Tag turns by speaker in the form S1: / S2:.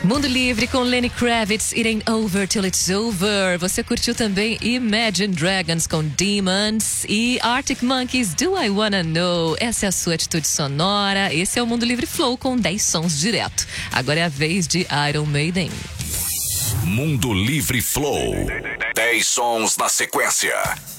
S1: Mundo Livre com Lenny Kravitz, It Ain't Over Till It's Over. Você curtiu também Imagine Dragons com Demons e Arctic Monkeys, Do I Wanna Know. Essa é a sua atitude sonora. Esse é o Mundo Livre Flow com 10 sons direto. Agora é a vez de Iron Maiden.
S2: Mundo Livre Flow. 10 sons na sequência.